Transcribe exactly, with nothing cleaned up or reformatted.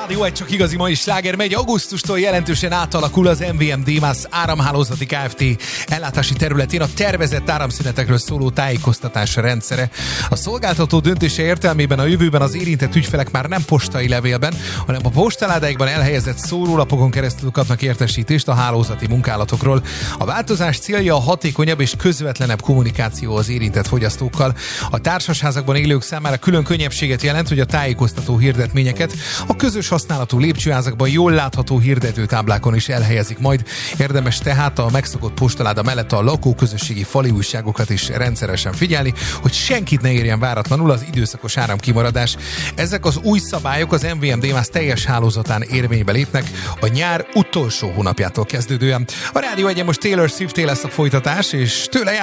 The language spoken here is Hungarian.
Rádió egy csak igazi mai sláger megy. Augusztustól jelentősen átalakul az em vé em Démász áramhálózati Kft. Ellátási területén a tervezett áramszünetekről szóló tájékoztatás rendszere. A szolgáltató döntése értelmében a jövőben az érintett ügyfelek már nem postai levélben, hanem a postaládáikban elhelyezett szórólapokon keresztül kapnak értesítést a hálózati munkálatokról. A változás célja a hatékonyabb és közvetlenebb kommunikáció az érintett fogyasztókkal. A társasházakban élők számára külön könnyebbséget jelent, hogy a tájékoztató hirdetményeket a közös használatú lépcsőházakban jól látható hirdetőtáblákon is elhelyezik majd. Érdemes tehát a megszokott postaláda mellett a lakóközösségi fali újságokat is rendszeresen figyelni, hogy senkit ne érjen váratlanul az időszakos áramkimaradás. Ezek az új szabályok az em vé em Démász teljes hálózatán érvénybe lépnek a nyár utolsó hónapjától kezdődően. A Rádió egyen most Taylor Swift lesz a folytatás, és tőle jár